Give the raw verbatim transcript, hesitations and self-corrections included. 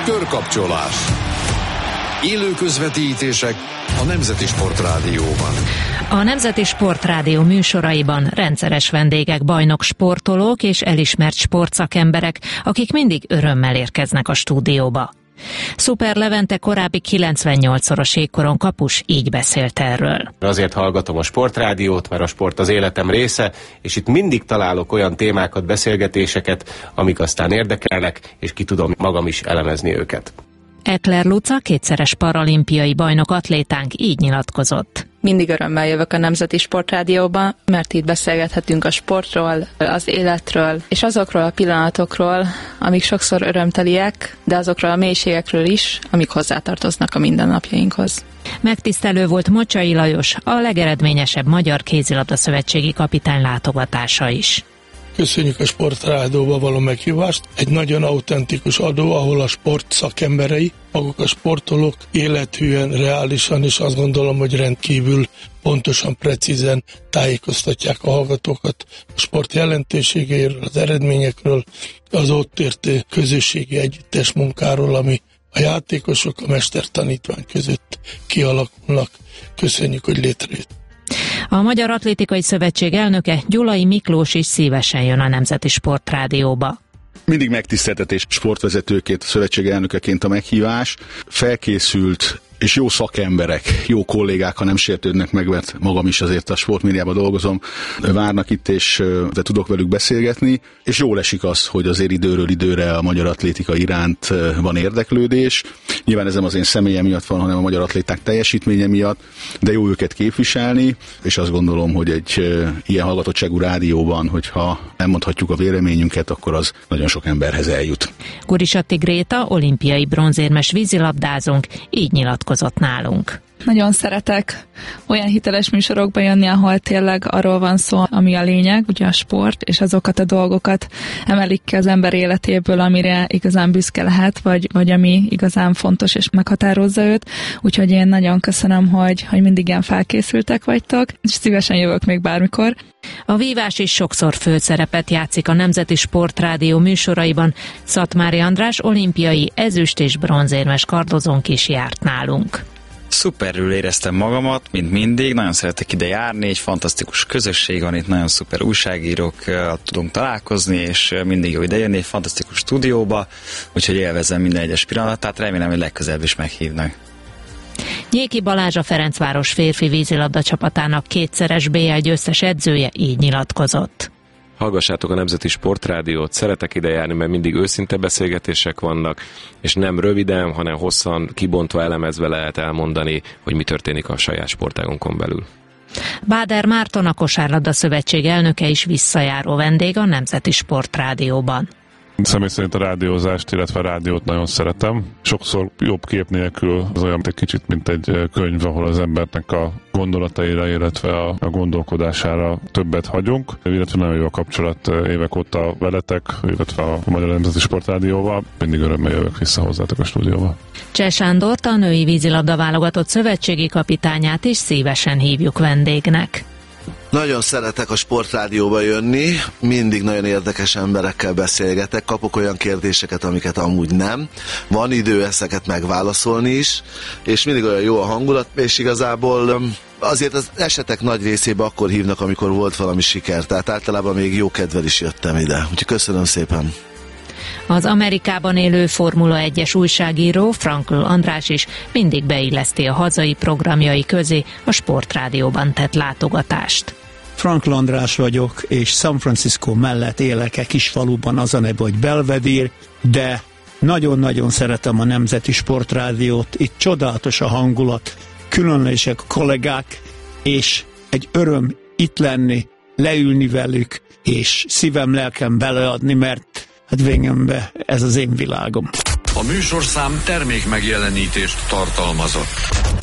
Körkapcsolás. Élő közvetítések a Nemzeti Sportrádióban. A Nemzeti Sportrádió műsoraiban rendszeres vendégek, bajnok sportolók és elismert sportszakemberek, akik mindig örömmel érkeznek a stúdióba. Szuper Levente korábbi kilencvennyolcszoros jégkoron kapus így beszélt erről. Azért hallgatom a Sportrádiót, mert a sport az életem része, és itt mindig találok olyan témákat, beszélgetéseket, amik aztán érdekelnek, és ki tudom magam is elemezni őket. Ekler Luca, kétszeres paralimpiai bajnok atlétánk így nyilatkozott. Mindig örömmel jövök a Nemzeti Sportrádióba, mert itt beszélgethetünk a sportról, az életről, és azokról a pillanatokról, amik sokszor örömteliek, de azokról a mélységekről is, amik hozzátartoznak a mindennapjainkhoz. Megtisztelő volt Mocsai Lajos, a legeredményesebb magyar kézilabda-szövetségi kapitány látogatása is. Köszönjük a Sportrádióba való meghívást. Egy nagyon autentikus adó, ahol a sport szakemberei, maguk a sportolók élethűen, reálisan, és azt gondolom, hogy rendkívül pontosan, precízen tájékoztatják a hallgatókat a sport jelentőségéről, az eredményekről, az ott értő közösségi együttes munkáról, ami a játékosok, a mester-tanítvány között kialakulnak. Köszönjük, hogy létrejött. A Magyar Atlétikai Szövetség elnöke, Gyulai Miklós is szívesen jön a Nemzeti Sportrádióba. Mindig megtiszteltetés sportvezetőként, a szövetség elnökeként a meghívás. Felkészült és jó szakemberek, jó kollégák, ha nem sértődnek meg, mert magam is azért a sportmédiában dolgozom, várnak itt, és de tudok velük beszélgetni, és jól esik az, hogy azért időről időre a magyar atlétika iránt van érdeklődés. Nyilván ez nem az én személyem miatt van, hanem a magyar atléták teljesítménye miatt, de jó őket képviselni, és azt gondolom, hogy egy ilyen hallgatottságú rádióban, hogyha nem mondhatjuk a véleményünket, akkor az nagyon sok emberhez eljut. Kurisatti Gréta, olimpiai bronzérmes vízilabdázónk, így nyilatkozott nálunk. Nagyon szeretek olyan hiteles műsorokba jönni, ahol tényleg arról van szó, ami a lényeg, ugye a sport, és azokat a dolgokat emelik ki az ember életéből, amire igazán büszke lehet, vagy, vagy ami igazán fontos és meghatározza őt. Úgyhogy én nagyon köszönöm, hogy, hogy mindig ilyen felkészültek vagytok, és szívesen jövök még bármikor. A vívás is sokszor főszerepet játszik a Nemzeti Sportrádió műsoraiban. Szatmári András olimpiai ezüst- és bronzérmes kardozónk is járt nálunk. Szuperül éreztem magamat, mint mindig, nagyon szeretek ide járni, egy fantasztikus közösség van, itt nagyon szuper újságírókkal tudunk találkozni, és mindig jó idejönni egy fantasztikus stúdióba, úgyhogy élvezem minden egyes pillanatát, remélem, hogy legközelebb is meghívnak. Nyéki Balázs, a Ferencváros férfi vízilabda csapatának kétszeres bé el győztes edzője így nyilatkozott. Hallgassátok a Nemzeti Sportrádiót, szeretek ide járni, mert mindig őszinte beszélgetések vannak, és nem röviden, hanem hosszan, kibontva, elemezve lehet elmondani, hogy mi történik a saját sportágunkon belül. Báder Márton, a Kosárlabda Szövetség elnöke is visszajáró vendég a Nemzeti Sportrádióban. Személy szerint a rádiózást, illetve a rádiót nagyon szeretem. Sokszor jobb kép nélkül az olyan egy kicsit, mint egy könyv, ahol az embernek a gondolataira, illetve a, a gondolkodására többet hagyunk, illetve nagyon jó a kapcsolat évek óta veletek, illetve a Magyar Nemzeti Sportrádióval. Mindig örömmel jövök vissza hozzátok a stúdióba. Cseh Sándort, a női vízilabda válogatott szövetségi kapitányát is szívesen hívjuk vendégnek. Nagyon szeretek a Sportrádióba jönni, mindig nagyon érdekes emberekkel beszélgetek, kapok olyan kérdéseket, amiket amúgy nem. Van idő ezeket megválaszolni is, és mindig olyan jó a hangulat, és igazából azért az esetek nagy részében akkor hívnak, amikor volt valami siker, tehát általában még jó kedvel is jöttem ide. Úgyhogy köszönöm szépen! Az Amerikában élő Formula egyes újságíró Frankl András is mindig beilleszti a hazai programjai közé a Sportrádióban tett látogatást. Frankl András vagyok, és San Francisco mellett élek egy kis faluban, az a neve, hogy Belvedere, de nagyon-nagyon szeretem a Nemzeti Sportrádiót, itt csodálatos a hangulat, különlegesek a kollégák, és egy öröm itt lenni, leülni velük, és szívem, lelkem beleadni, mert hát végembe ez az én világom. A műsorszám termék megjelenítést tartalmazott.